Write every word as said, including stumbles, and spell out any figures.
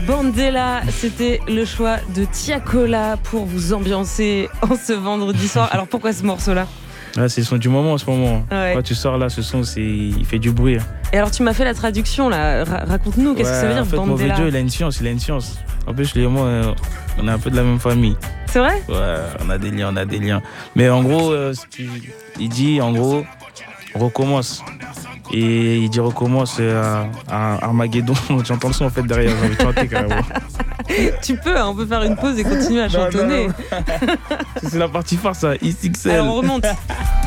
Bandela, c'était le choix de Tiakola pour vous ambiancer en ce vendredi soir. Alors pourquoi ce morceau-là ? Ah, c'est le son du moment en ce moment. Ouais. Quand tu sors là, ce son, c'est... il fait du bruit. Et alors tu m'as fait la traduction là, Ra- raconte-nous, qu'est-ce ouais, que ça veut dire en fait, Bandela ? Mauvais Joe, il a une science, il a une science. En plus, lui et moi, euh, on est un peu de la même famille. C'est vrai ? Ouais, on a des liens, on a des liens. Mais en gros, euh, tu... il dit, en gros, recommence. Et il dit recommence à, à Armageddon. J'entends le son en fait derrière, j'ai envie de chanter carrément. Tu peux, hein, on peut faire une pause et continuer à chantonner. Non, non, non. C'est la partie forte ça, I six L. Alors on remonte.